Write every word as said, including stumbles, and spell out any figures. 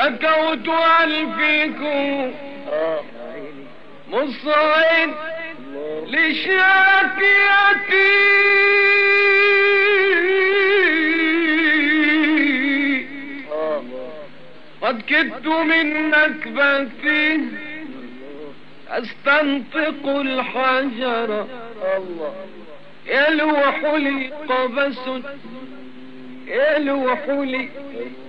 شكوت هل فيكم مصعد لشاكيتي قد كدت من نكبتي استنطق الحجر يلوح لي قبس يلوح لي